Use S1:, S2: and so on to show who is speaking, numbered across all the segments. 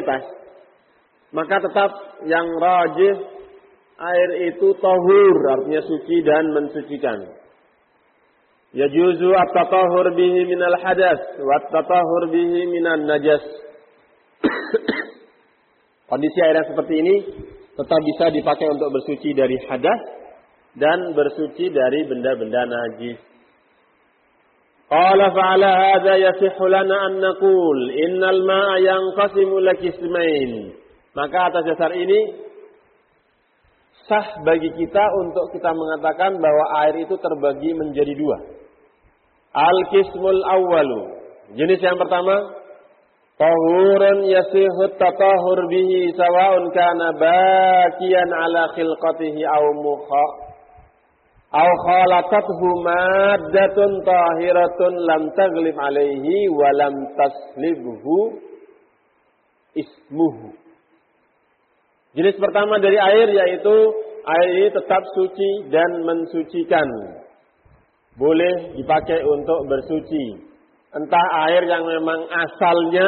S1: mayoritas, maka tetap yang rajih air itu tahur, artinya suci dan mensucikan. Yajuzu at-tatahhur bihi minal hadas wa at-tatahhur bihi minan najas. Kondisi air yang seperti ini tetap bisa dipakai untuk bersuci dari hadas dan bersuci dari benda-benda najis. Qala fa'ala hadza yasihhu lana an naqul innal ma'a yanqasimu ila qismain. Maka atas dasar ini sah bagi kita untuk kita mengatakan bahwa air itu terbagi menjadi dua. Al-qismul awwalu, jenis yang pertama, tahurun yasihhu at-tatahhur bihi sawa'un kana baqiyan ala khilqatihi aw khalatathu maddatun tahiratun lam taghlib alaihi wa lam taslibhu ismuhu. Jenis pertama dari air yaitu air ini tetap suci dan mensucikan. Boleh dipakai untuk bersuci. Entah air yang memang asalnya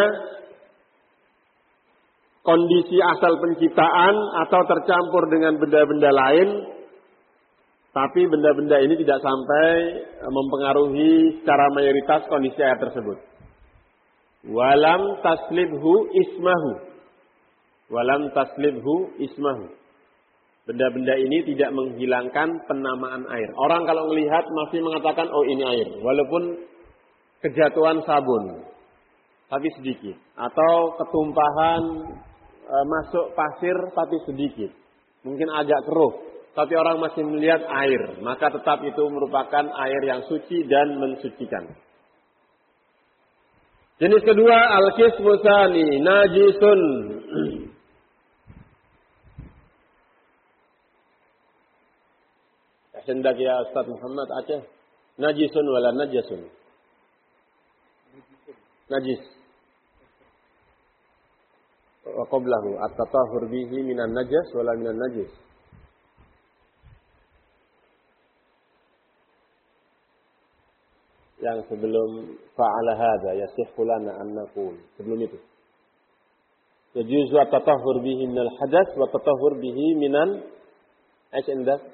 S1: kondisi asal penciptaan atau tercampur dengan benda-benda lain, tapi benda-benda ini tidak sampai mempengaruhi secara mayoritas kondisi air tersebut. Walam taslibhu ismahu. Walam taslibhu ismahu. Benda-benda ini tidak menghilangkan penamaan air. Orang kalau melihat masih mengatakan, oh ini air. Walaupun kejatuhan sabun, tapi sedikit. Atau ketumpahan masuk pasir, tapi sedikit. Mungkin agak keruh, tapi orang masih melihat air. Maka tetap itu merupakan air yang suci dan mensucikan. Jenis kedua, al-qismu tsani, najisun. Hendak ya Ustaz Muhammad Aceh. Najisun wala najasun. Najis. Wa qablahu at-tatahhur bihi minan najas wala minan najis. Yang sebelum fa'ala hadza yasihhu lana an naqul. Sebelum itu. Yajuzu at-tatahhur bihi minal hadath wa at-tatahhur bihi minan hendak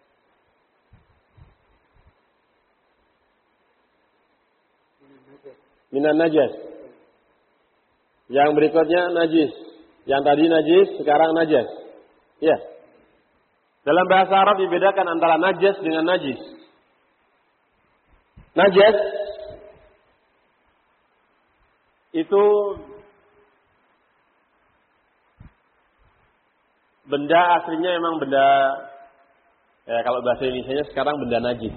S1: minan najas. Yang berikutnya najis. Yang tadi najis, sekarang najas. Ya. Dalam bahasa Arab dibedakan antara najas dengan najis. Najas itu benda aslinya memang benda, kalau bahasa Indonesianya sekarang benda najis.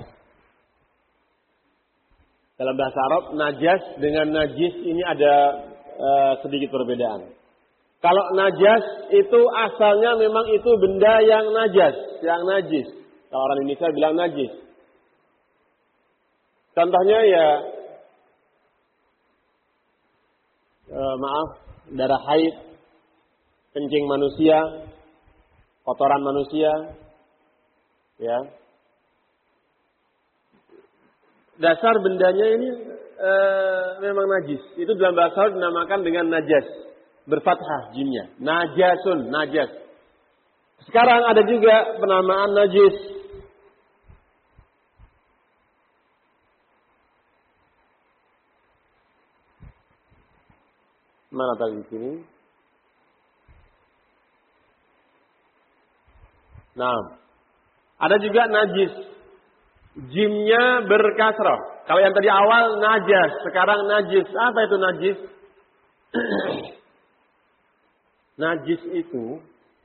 S1: Dalam bahasa Arab, najas dengan najis ini ada sedikit perbedaan. Kalau najas itu asalnya memang itu benda yang najas, yang najis. Kalau orang Indonesia bilang najis. Contohnya ya, darah haid, kencing manusia, kotoran manusia, ya. Dasar bendanya ini memang najis. Itu dalam bahasa Arab dinamakan dengan najas. Berfathah jimnya. Najasun, najas. Sekarang ada juga penamaan najis. Mana tadi di sini? Nah, ada juga najis. Jimnya berkasrah. Kalau yang tadi awal najas, sekarang najis. Apa itu najis? Najis itu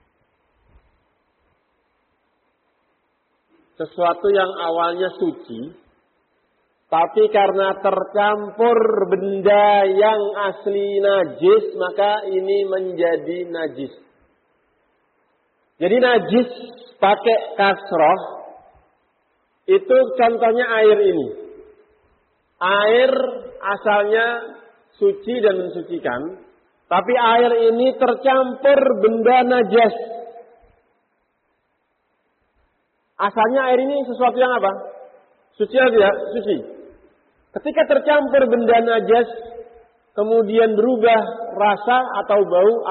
S1: sesuatu yang awalnya suci, tapi karena tercampur benda yang asli najis, maka ini menjadi najis. Jadi najis pakai kasroh. Itu contohnya air ini. Air asalnya suci dan mensucikan. Tapi air ini tercampur benda najas. Asalnya air ini sesuatu yang apa? Suci atau tidak? Suci. Ketika tercampur benda najas, kemudian berubah rasa atau bau